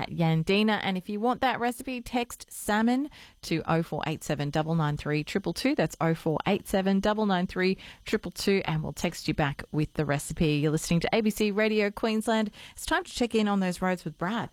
at Yandina. And if you want that recipe, text salmon to 0487 993 222. That's 0487 993 222, and we'll text you back with the recipe. You're listening to ABC Radio Queensland. It's time to check in on those roads with Brad.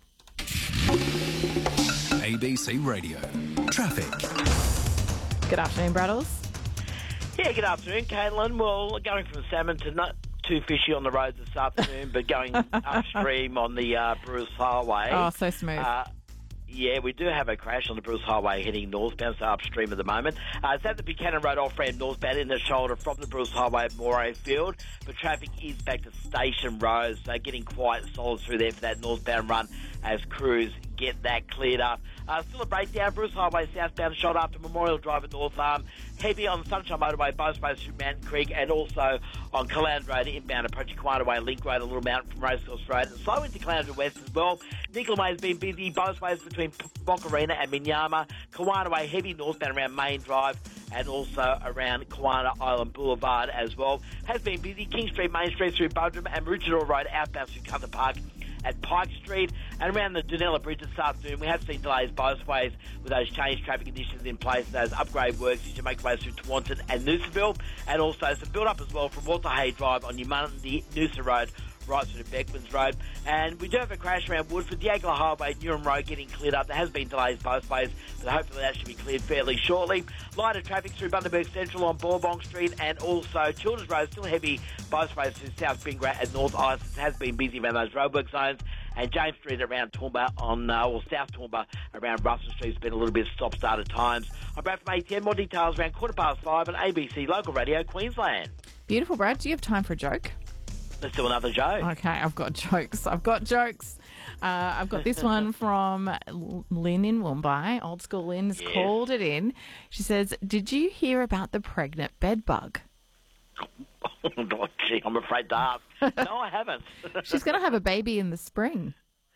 ABC Radio Traffic. Good afternoon, Braddles. Yeah, good afternoon, Caitlin. Well, going from salmon to not too fishy on the roads this afternoon, but going upstream on the Bruce Highway. Oh, so smooth. Yeah, we do have a crash on the Bruce Highway heading northbound, so upstream at the moment. It's at the Buchanan Road off-ramp northbound in the shoulder from the Bruce Highway at Moray Field, but traffic is back to Station Road, so getting quite solid through there for that northbound run as crews get that cleared up. Still a breakdown, Bruce Highway southbound shoulder after Memorial Drive at North Arm. Heavy on the Sunshine Motorway, both ways through Mountain Creek, and also on Caloundra Road inbound, approaching Kiwana Way, Link Road, a little mountain from Racecourse Road, and slow into Caloundra West as well. Nicola Way has been busy, both ways between Bocarina and Minyama. Kiwana Way heavy northbound around Main Drive, and also around Kiwana Island Boulevard as well. Has been busy, King Street, Main Street through Budrum, and Maroochydore Road outbound through Cutler Park at Pike Street, and around the Dunella Bridge this afternoon. We have seen delays both ways with those changed traffic conditions in place, those upgrade works as you make way through Tawantin and Noosaville, and also some build-up as well from Walter Hay Drive on Yamundi Noosa Road right through to Beckmans Road. And we do have a crash around Woodford, the Diagla Highway, Newham Road getting cleared up. There has been delays both ways, but hopefully that should be cleared fairly shortly. Lighter traffic through Bundaberg Central on Bourbon Street, and also Childers Road still heavy both ways through South Bingrat and North Isis. Has been busy around those roadwork zones. And James Street around Toowoomba or South Toowoomba around Russell Street has been a little bit stop-start at times. I'm Brad from ATN. More details around 5:15 on ABC Local Radio Queensland. Beautiful, Brad. Do you have time for a joke? Let's do another joke. Okay, I've got jokes. I've got this one from Lynn in Woombye. Old school Lynn's called it in. She says, did you hear about the pregnant bed bug? Oh, gee, I'm afraid to ask. No, I haven't. She's going to have a baby in the spring.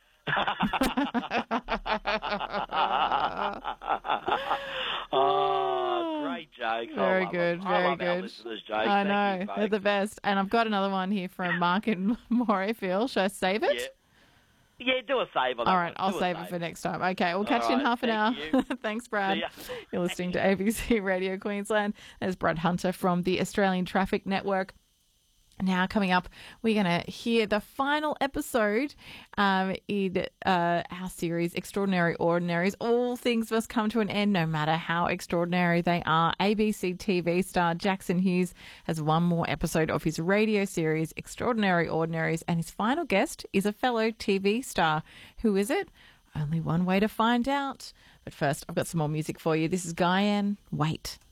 Oh, great jokes. Very good, very good. I know, they're the best. And I've got another one here from Mark in Morayfield. Should I save it? Yeah, do a save on that. All right, I'll save it for next time. Okay, we'll catch you in half an hour. Thanks, Brad. You're listening to ABC Radio Queensland. There's Brad Hunter from the Australian Traffic Network. Now, coming up, we're going to hear the final episode in our series, Extraordinary Ordinaries. All things must come to an end, no matter how extraordinary they are. ABC TV star Jackson Hughes has one more episode of his radio series, Extraordinary Ordinaries, and his final guest is a fellow TV star. Who is it? Only one way to find out. But first, I've got some more music for you. This is Guyan. Wait.